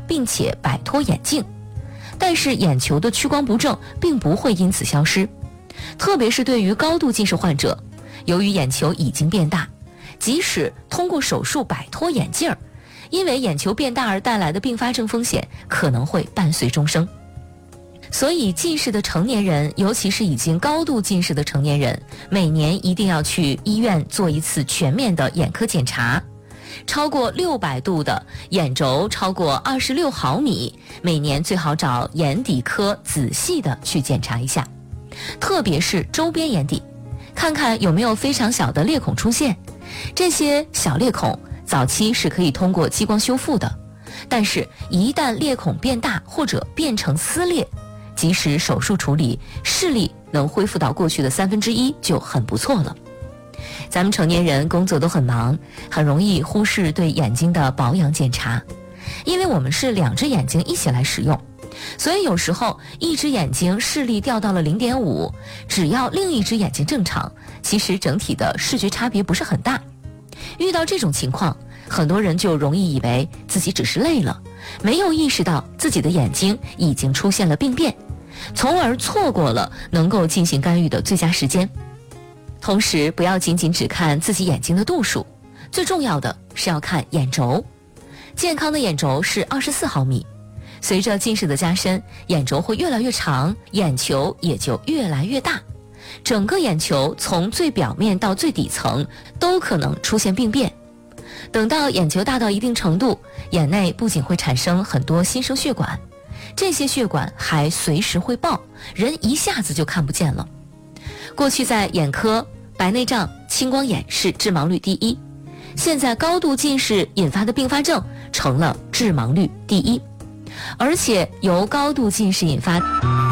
并且摆脱眼镜。但是眼球的屈光不正并不会因此消失，特别是对于高度近视患者，由于眼球已经变大，即使通过手术摆脱眼镜，因为眼球变大而带来的并发症风险可能会伴随终生。所以近视的成年人，尤其是已经高度近视的成年人，每年一定要去医院做一次全面的眼科检查。超过600度的眼轴超过26毫米，每年最好找眼底科仔细的去检查一下，特别是周边眼底，看看有没有非常小的裂孔出现。这些小裂孔早期是可以通过激光修复的，但是一旦裂孔变大或者变成撕裂，即使手术处理，视力能恢复到过去的1/3就很不错了。咱们成年人工作都很忙，很容易忽视对眼睛的保养检查，因为我们是2只眼睛一起来使用，所以有时候一只眼睛视力掉到了0.5，只要另一只眼睛正常，其实整体的视觉差别不是很大。遇到这种情况，很多人就容易以为自己只是累了，没有意识到自己的眼睛已经出现了病变，从而错过了能够进行干预的最佳时间。同时不要仅仅只看自己眼睛的度数，最重要的是要看眼轴。健康的眼轴是24毫米，随着近视的加深，眼轴会越来越长，眼球也就越来越大，整个眼球从最表面到最底层都可能出现病变。等到眼球大到一定程度，眼内不仅会产生很多新生血管，这些血管还随时会爆，人一下子就看不见了。过去在眼科，白内障、青光眼是致盲率第1，现在高度近视引发的并发症成了致盲率第1，而且由高度近视引发